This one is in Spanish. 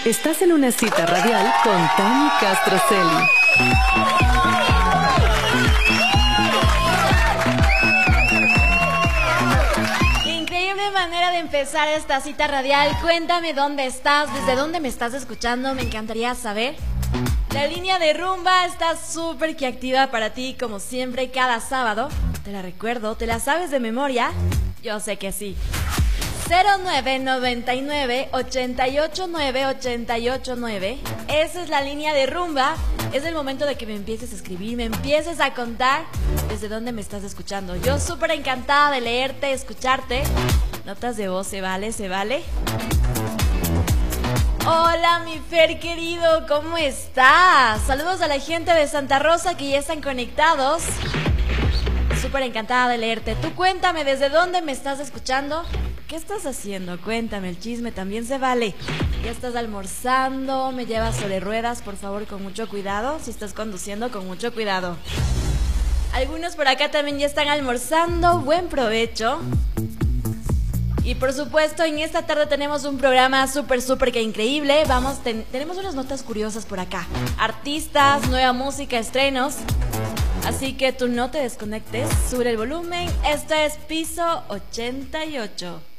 Estás en una cita radial con Tami Castroceli. Increíble manera de empezar esta cita radial. Cuéntame dónde estás, desde dónde me estás escuchando, me encantaría saber. La línea de rumba está súper que activa para ti, como siempre, cada sábado. Te la recuerdo, ¿te la sabes de memoria? Yo sé que sí. 0999-889-889. Esa es la línea de rumba. Es el momento de que me empieces a escribir, me empieces a contar desde dónde me estás escuchando. Yo súper encantada de leerte, escucharte. Notas de voz, ¿se vale? ¿Se vale? Hola, mi Fer querido, ¿cómo estás? Saludos a la gente de Santa Rosa que ya están conectados. Súper encantada de leerte. Tú cuéntame desde dónde me estás escuchando. ¿Qué estás haciendo? Cuéntame, el chisme también se vale. ¿Ya estás almorzando? ¿Me llevas sobre ruedas? Por favor, con mucho cuidado. Si estás conduciendo, con mucho cuidado. Algunos por acá también ya están almorzando. Buen provecho. Y por supuesto, en esta tarde tenemos un programa súper que increíble. Tenemos unas notas curiosas por acá. Artistas, nueva música, estrenos. Así que tú no te desconectes, sube el volumen. Esto es Piso 88.